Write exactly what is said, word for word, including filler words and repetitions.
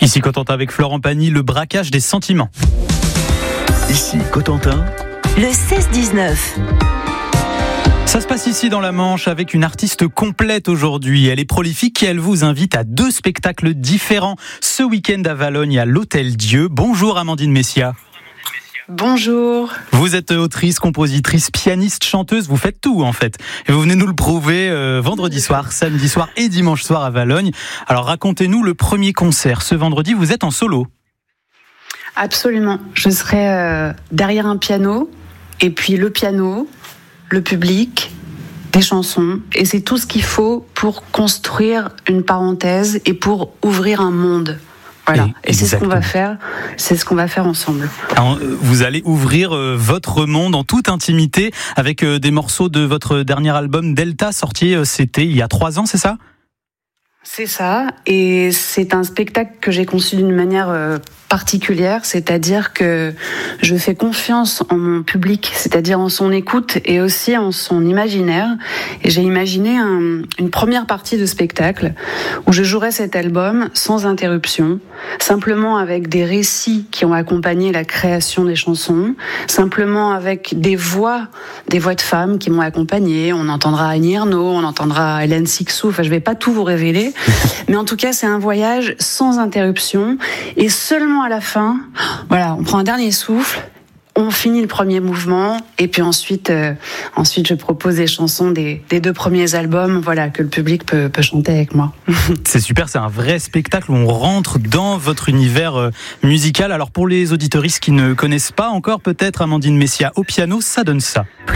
Ici Cotentin avec Florent Pagny, le braquage des sentiments. Ici Cotentin, le seize dix-neuf. Ça se passe ici dans la Manche avec une artiste complète aujourd'hui. Elle est prolifique et elle vous invite à deux spectacles différents ce week-end à Valognes à l'Hôtel Dieu. Bonjour Amandine Messia. Bonjour. Vous êtes autrice, compositrice, pianiste, chanteuse, vous faites tout en fait. Et vous venez nous le prouver euh, vendredi soir, samedi soir et dimanche soir à Valognes. Alors racontez-nous le premier concert. Ce vendredi, vous êtes en solo. Absolument. Je serai euh, derrière un piano et puis le piano, le public, des chansons. Et c'est tout ce qu'il faut pour construire une parenthèse et pour ouvrir un monde. Voilà, et, et c'est ce qu'on va faire, c'est ce qu'on va faire ensemble. Alors, vous allez ouvrir euh, votre monde en toute intimité avec euh, des morceaux de votre dernier album Delta, sorti euh, c'était il y a trois ans, c'est ça ? C'est ça, et c'est un spectacle que j'ai conçu d'une manière euh, particulière, c'est-à-dire que je fais confiance en mon public, c'est-à-dire en son écoute et aussi en son imaginaire. Et j'ai imaginé un, une première partie de spectacle où je jouerai cet album sans interruption, simplement avec des récits qui ont accompagné la création des chansons, simplement avec des voix, des voix de femmes qui m'ont accompagné. On entendra Annie Ernaux, on entendra Hélène Sixou, enfin je vais pas tout vous révéler. Mais en tout cas, c'est un voyage sans interruption. Et seulement à la fin, voilà, on prend un dernier souffle, on finit le premier mouvement, et puis ensuite, euh, ensuite je propose des chansons des, des deux premiers albums, voilà, que le public peut, peut chanter avec moi. C'est super, c'est un vrai spectacle où on rentre dans votre univers euh, musical. Alors pour les auditeuristes qui ne connaissent pas encore, peut-être Amandine Messia au piano, ça donne ça.